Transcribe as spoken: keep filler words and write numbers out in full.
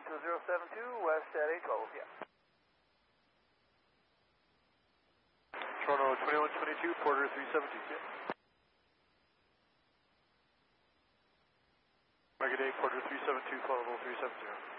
two zero seven two, west at eight twelve, yeah. Toronto twenty-one twenty-two, Porter three seven two, yeah. Mega Day, Porter three seven two, follow three seven zero.